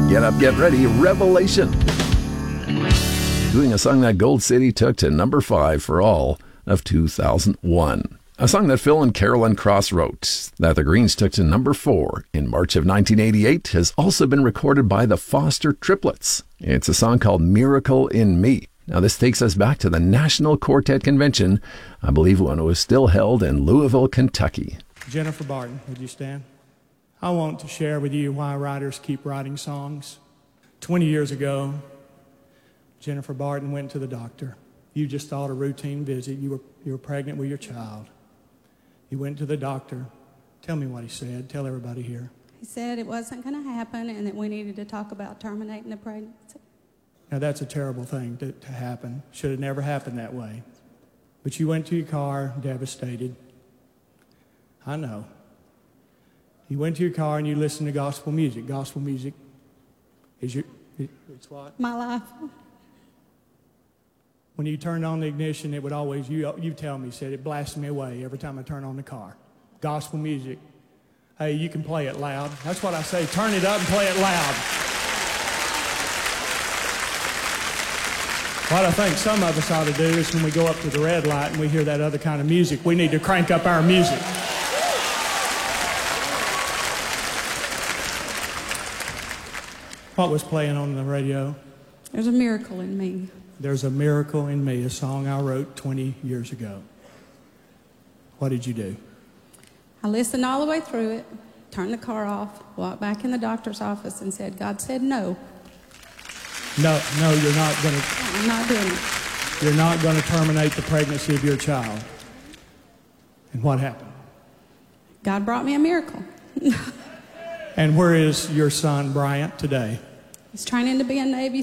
Get up, get ready, Revelation. Doing a song that Gold City took to number 5 for all of 2001. A song that Phil and Carolyn Cross wrote, that the Greens took to number 4 in March of 1988, has also been recorded by the Foster Triplets. It's a song called Miracle in Me. Now, this takes us back to the National Quartet Convention, I believe when it was still held in Louisville, Kentucky. Jennifer Barton, would you stand? I want to share with you why writers keep writing songs. 20 years ago, Jennifer Barton went to the doctor. You just thought a routine visit. You were pregnant with your child. You went to the doctor. Tell me what he said. Tell everybody here. He said it wasn't going to happen and that we needed to talk about terminating the pregnancy. Now, that's a terrible thing to happen. Should have never happened that way. But you went to your car devastated. I know. You went to your car and you listened to gospel music. Gospel music is it's what? My life. When you turned on the ignition, it would always, you tell me, said it blasted me away every time I turn on the car. Gospel music. Hey, you can play it loud. That's what I say. Turn it up and play it loud. What I think some of us ought to do is when we go up to the red light and we hear that other kind of music, we need to crank up our music. What was playing on the radio? There's a miracle in me. There's a Miracle in Me, a song I wrote 20 years ago. What did you do? I listened all the way through it, turned the car off, walked back in the doctor's office and said, God said no. No, you're not going to. I'm not doing it. You're not going to terminate the pregnancy of your child. And what happened? God brought me a miracle. And where is your son, Bryant, today? He's training to be a Navy